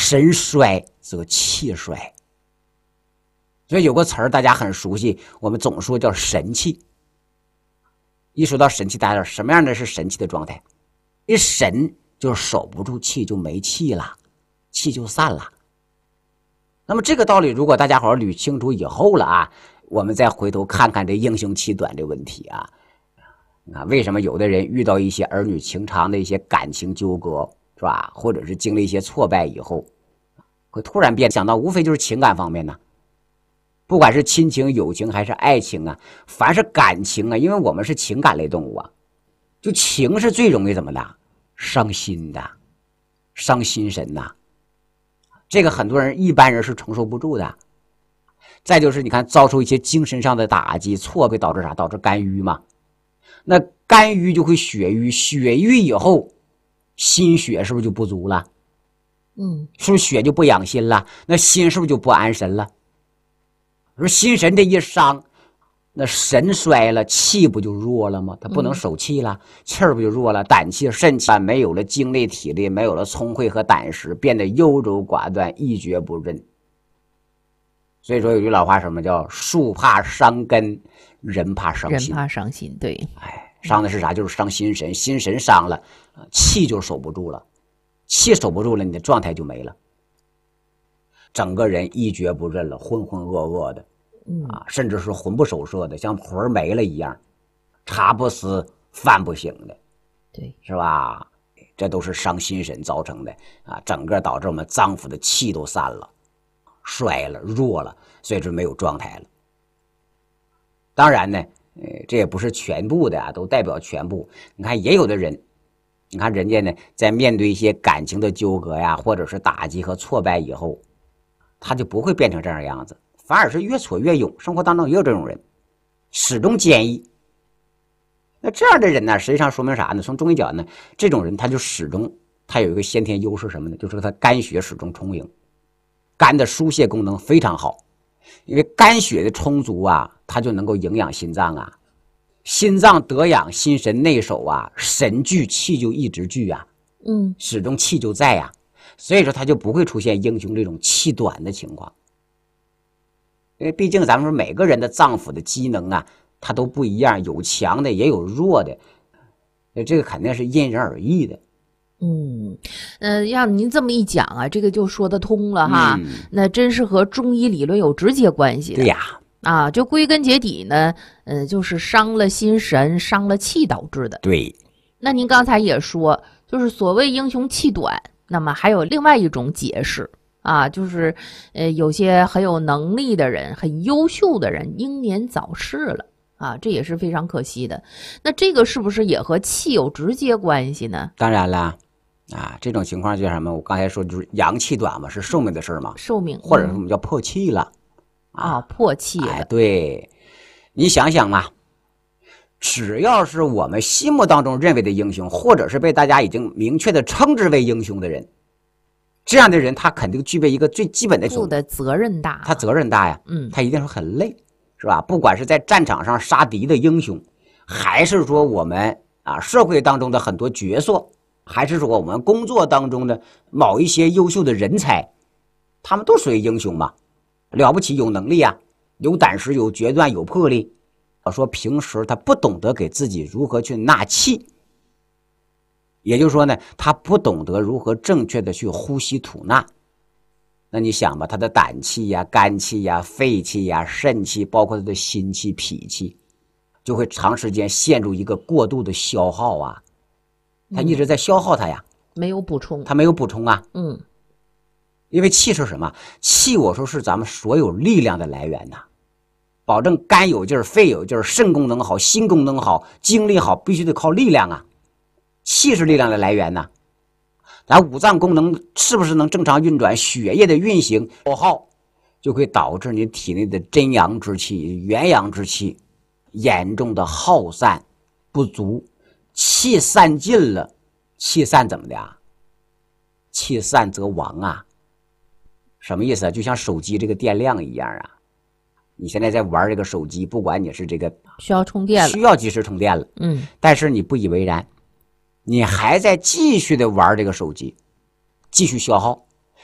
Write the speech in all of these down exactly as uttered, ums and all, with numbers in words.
神衰则气衰。所以有个词儿大家很熟悉，我们总说叫神气。一说到神气，大家知道什么样的是神气的状态？一神就是守不住气，就没气了，气就散了。那么这个道理如果大家好好捋清楚以后了啊，我们再回头看看这英雄气短这问题啊。啊，为什么有的人遇到一些儿女情长的一些感情纠葛，是吧？或者是经历一些挫败以后，会突然变想到，无非就是情感方面呢。不管是亲情、友情还是爱情啊，凡是感情啊，因为我们是情感类动物啊，就情是最容易怎么的伤心的，伤心神呐、啊。这个很多人一般人是承受不住的。再就是你看遭受一些精神上的打击挫败，导致啥？导致肝郁嘛。那肝郁就会血瘀，血瘀以后心血是不是就不足了？ 嗯， 是不是血就不养心了？那心是不是就不安神了？说心神这一伤，那神衰了，气不就弱了吗？他不能守气了，嗯、气儿不就弱了？胆气、肾气没有了，精力、体力没有了，聪慧和胆识变得优柔寡断，一蹶不振。所以说有句老话，什么叫树怕伤根，人怕伤心。 人怕伤心，对。 哎，伤的是啥？就是伤心神，心神伤了，气就守不住了，气守不住了，你的状态就没了。整个人一蹶不振了，浑浑噩噩的，啊，甚至是魂不守舍的，像魂没了一样，茶不思饭不醒的， 对， 是吧？这都是伤心神造成的啊，整个导致我们脏腑的气都散了，衰了，弱了，所以说没有状态了。当然呢，呃，这也不是全部的啊，都代表全部。你看，也有的人，你看人家呢，在面对一些感情的纠葛呀，或者是打击和挫败以后，他就不会变成这样的样子，反而是越挫越勇。生活当中也有这种人，始终坚毅。那这样的人呢，实际上说明啥呢？从中医讲呢，这种人他就始终他有一个先天优势什么呢？就是他肝血始终充盈，肝的疏泄功能非常好。因为肝血的充足啊，它就能够营养心脏啊，心脏得养，心神内守啊，神聚气就一直聚啊， 嗯， 始终气就在啊，所以说他就不会出现英雄这种气短的情况。因为毕竟咱们说每个人的脏腑的机能啊，它都不一样，有强的也有弱的，这个肯定是因人而异的。 嗯，呃，让您这么一讲啊，这个就说得通了哈。 嗯、 那真是和中医理论有直接关系的。 对呀， 啊，就归根结底呢，呃，就是伤了心神、伤了气导致的。 对。 那您刚才也说，就是所谓英雄气短，那么还有另外一种解释啊，就是呃，有些很有能力的人、很优秀的人英年早逝了。啊，这也是非常可惜的。那这个是不是也和气有直接关系呢？ 当然了，啊，这种情况叫什么？我刚才说就是阳气短嘛，是寿命的事嘛， 寿命， 或者我们叫破气了。 啊，破气了。 哎，对，你想想啊，只要是我们心目当中认为的英雄，或者是被大家已经明确的称之为英雄的人，这样的人他肯定具备一个最基本的负的责任大， 他责任大呀， 嗯， 他一定是很累。是吧？不管是在战场上杀敌的英雄，还是说我们啊社会当中的很多角色，还是说我们工作当中的某一些优秀的人才，他们都属于英雄嘛，了不起，有能力啊，有胆识，有决断，有魄力。我说平时他不懂得给自己如何去纳气，也就是说呢，他不懂得如何正确的去呼吸吐纳。那你想吧，他的胆气呀、肝气呀、肺气呀、肾气，包括他的心气、脾气，就会长时间陷入一个过度的消耗啊。他一直在消耗他呀， 嗯、没有补充， 他没有补充啊。 嗯， 因为气是什么？气我说是咱们所有力量的来源呐，保证肝有劲儿、肺有劲儿、肾功能好、心功能好、精力好，必须得靠力量啊。气是力量的来源呐。咱五脏功能是不是能正常运转？血液的运行消耗，就会导致你体内的真阳之气、元阳之气严重的耗散不足，气散尽了，气散怎么的啊？气散则亡啊！什么意思啊？就像手机这个电量一样啊！你现在在玩这个手机，不管你是这个需要充电了， 需要及时充电了， 嗯， 但是你不以为然。你还在继续的玩这个手机，继续消耗，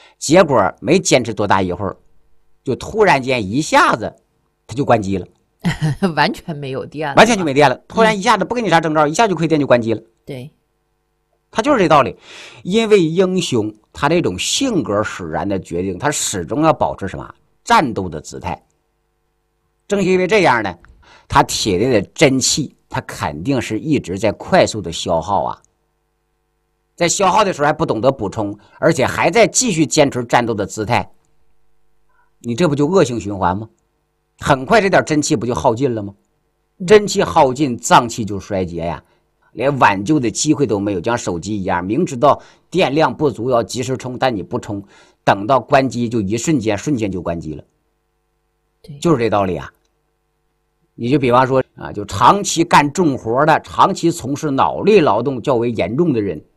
结果没坚持多大一会儿，就突然间一下子它就关机了， 完全没有电了， 完全就没电了。突然一下子不给你啥征兆，一下就亏电就关机了。 对， 他就是这道理。因为英雄他这种性格使然的决定，他始终要保持什么战斗的姿态。正因为这样呢，他体内的真气，他肯定是一直在快速的消耗啊。在消耗的时候还不懂得补充，而且还在继续坚持战斗的姿态，你这不就恶性循环吗？很快这点真气不就耗尽了吗？真气耗尽，脏器就衰竭呀，连挽救的机会都没有，就像手机一样，明知道电量不足要及时充，但你不充，等到关机就一瞬间，瞬间就关机了。 对， 就是这道理啊。你就比方说啊，就长期干重活的，长期从事脑力劳动较为严重的人，